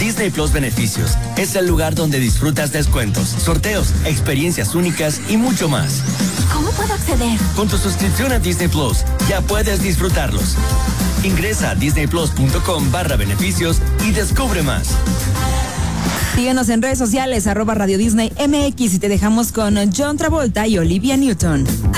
Disney Plus Beneficios es el lugar donde disfrutas descuentos, sorteos, experiencias únicas y mucho más. ¿Cómo puedo acceder? Con tu suscripción a Disney Plus ya puedes disfrutarlos. Ingresa a disneyplus.com/beneficios y descubre más. Síguenos en redes sociales, @Radio Disney MX, y te dejamos con John Travolta y Olivia Newton.